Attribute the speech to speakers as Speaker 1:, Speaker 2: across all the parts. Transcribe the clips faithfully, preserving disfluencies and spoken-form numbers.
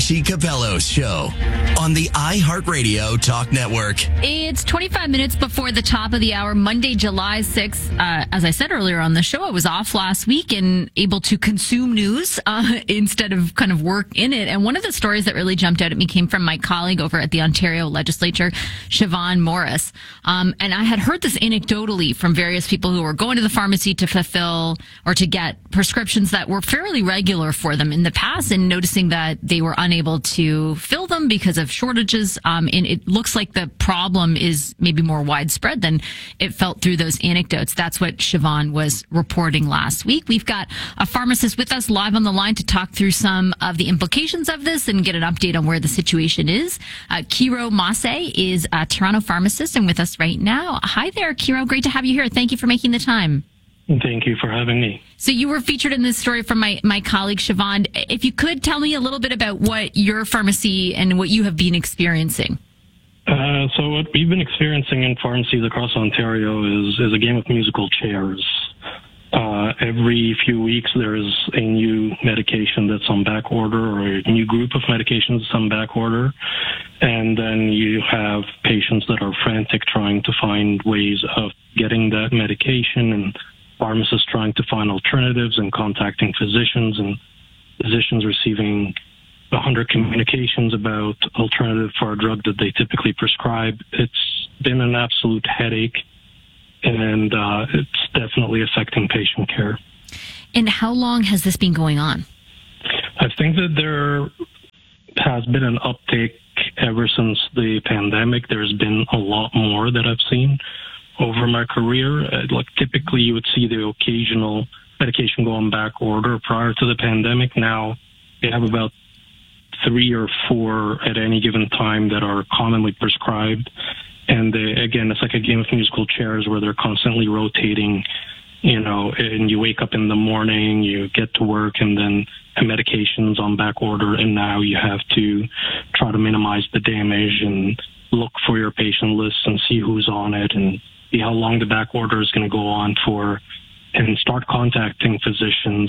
Speaker 1: Joshy Capello's show on the iHeartRadio Talk Network.
Speaker 2: It's twenty-five minutes before the top of the hour, Monday, July sixth. Uh, as I said earlier on the show, I was off last week and able to consume news uh, instead of kind of work in it. And one of the stories that really jumped out at me came from my colleague over at the Ontario Legislature, Siobhan Morris. Um, and I had heard this anecdotally from various people who were going to the pharmacy to fulfill or to get prescriptions that were fairly regular for them in the past, and noticing that they were unable to fill them because of shortages. Um, and it looks like the problem is maybe more widespread than it felt through those anecdotes. That's what Siobhan was reporting last week. We've got a pharmacist with us live on the line to talk through some of the implications of this and get an update on where the situation is. Uh, Kiro Masse is a Toronto pharmacist and with us right now. Hi there, Kiro. Great to have you here. Thank you for making the time.
Speaker 3: Thank you for having me.
Speaker 2: So you were featured in this story from my, my colleague, Siobhan. If you could tell me a little bit about what your pharmacy and what you have been experiencing.
Speaker 3: Uh, so what we've been experiencing in pharmacies across Ontario is, is a game of musical chairs. Uh, every few weeks there is a new medication that's on back order, or a new group of medications that's on back order. And then you have patients that are frantic trying to find ways of getting that medication, and pharmacists trying to find alternatives and contacting physicians, and physicians receiving one hundred communications about alternative for a drug that they typically prescribe. It's been an absolute headache, and uh, it's definitely affecting patient care.
Speaker 2: And how long has this been going on?
Speaker 3: I think that there has been an uptake ever since the pandemic. There's been a lot more that I've seen over my career. Uh, like typically you would see the occasional medication go on back order prior to the pandemic. Now we have about three or four at any given time that are commonly prescribed. And they, again, it's like a game of musical chairs where they're constantly rotating, you know, and you wake up in the morning, you get to work, and then a medication's on back order, and now you have to try to minimize the damage and look for your patient list and see who's on it and see how long the back order is going to go on for, and start contacting physicians.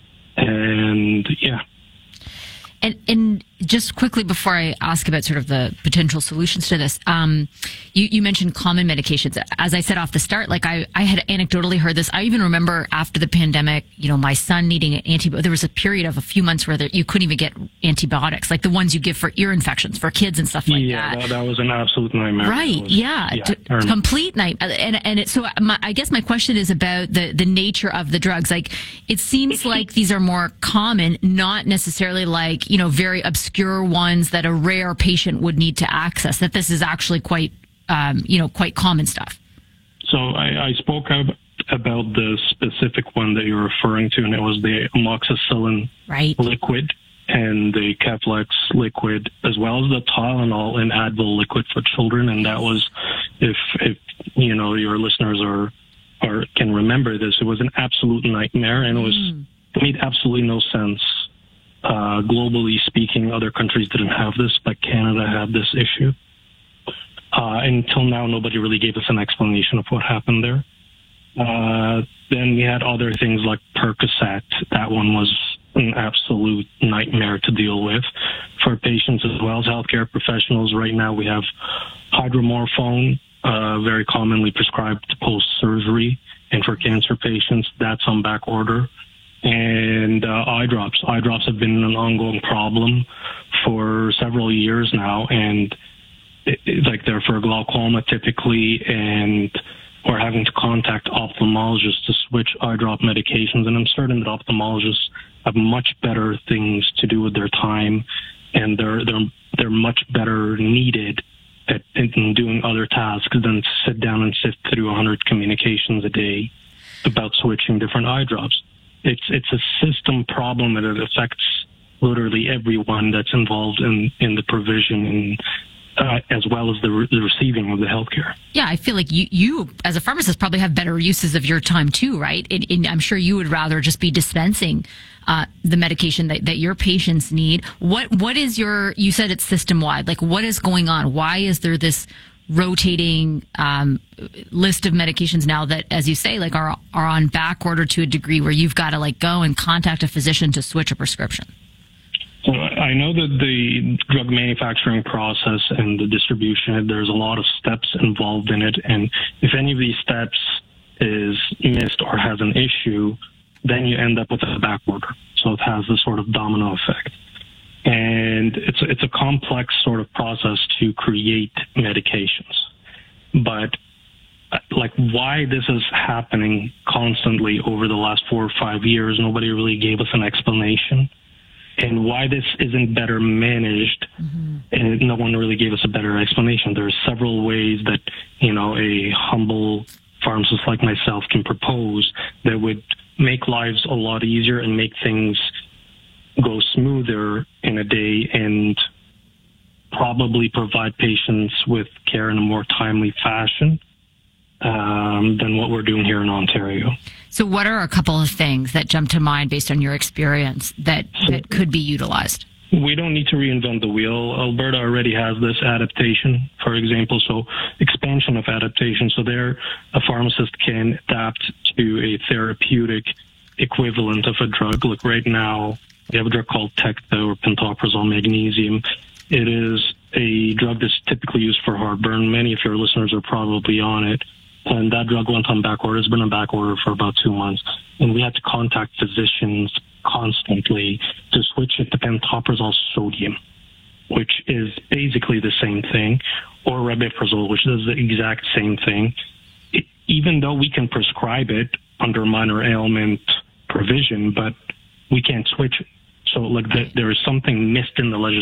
Speaker 3: And yeah.
Speaker 2: And, and just quickly before I ask about sort of the potential solutions to this, um, you, you mentioned common medications. As I said off the start, like I, I had anecdotally heard this. I even remember after the pandemic, you know, my son needing an antibiotic. There was a period of a few months where there, you couldn't even get antibiotics, like the ones you give for ear infections for kids and stuff like
Speaker 3: yeah,
Speaker 2: that.
Speaker 3: Yeah, that, that was an absolute nightmare.
Speaker 2: Right.
Speaker 3: Was,
Speaker 2: yeah.
Speaker 3: yeah
Speaker 2: T- complete nightmare. And, and it, so my, I guess my question is about the, the nature of the drugs. Like it seems like these are more common, not necessarily like, you know, very obscure ones that a rare patient would need to access, that this is actually quite, um, you know, quite common stuff.
Speaker 3: So I, I spoke ab- about the specific one that you're referring to, and it was the amoxicillin
Speaker 2: right.
Speaker 3: liquid and the Keflex liquid, as well as the Tylenol and Advil liquid for children. And that was, if, if you know, your listeners are, are can remember this, it was an absolute nightmare, and it was mm. it made absolutely no sense. Uh, globally speaking, other countries didn't have this, but Canada had this issue. Uh, until now, nobody really gave us an explanation of what happened there. Uh, then we had other things like Percocet. That one was an absolute nightmare to deal with for patients as well as healthcare professionals. Right now, we have hydromorphone, uh, very commonly prescribed post-surgery, and for cancer patients, that's on back order. And uh, eye drops. Eye drops have been an ongoing problem for several years now, and it, it, like they're for glaucoma typically, and we're having to contact ophthalmologists to switch eye drop medications. And I'm certain that ophthalmologists have much better things to do with their time, and they're they're they're much better needed at in doing other tasks than to sit down and sift through one hundred communications a day about switching different eye drops. It's it's a system problem, and it affects literally everyone that's involved in, in the provision and uh, as well as the, re- the receiving of the healthcare.
Speaker 2: Yeah, I feel like you, you as a pharmacist probably have better uses of your time too, right? And, and I'm sure you would rather just be dispensing uh, the medication that, that your patients need. What what is your? You said it's system wide. Like, what is going on? Why is there this rotating um, list of medications now that, as you say, like are are on back order to a degree where you've got to like go and contact a physician to switch a prescription?
Speaker 3: So I I know that the drug manufacturing process and the distribution, there's a lot of steps involved in it. And if any of these steps is missed or has an issue, then you end up with a back order. So it has this sort of domino effect. And it's a, it's a complex sort of process to create medications. But like why this is happening constantly over the last four or five years, nobody really gave us an explanation. And why this isn't better managed, mm-hmm. and no one really gave us a better explanation. There are several ways that, you know, a humble pharmacist like myself can propose that would make lives a lot easier and make things go smoother in a day and probably provide patients with care in a more timely fashion um, than what we're doing here in Ontario.
Speaker 2: So what are a couple of things that jump to mind based on your experience that, that could be utilized?
Speaker 3: We don't need to reinvent the wheel. Alberta already has this adaptation, for example, so expansion of adaptation. So there, a pharmacist can adapt to a therapeutic equivalent of a drug. Like right now, we have a drug called Tecta or pantoprazole magnesium. It is a drug that's typically used for heartburn. Many of your listeners are probably on it. And that drug went on back order. It's been on back order for about two months. And we had to contact physicians constantly to switch it to pantoprazole sodium, which is basically the same thing, or rabeprazole, which does the exact same thing. It, even though we can prescribe it under minor ailment provision, but we can't switch it. So like the, there is something missed in the legislation.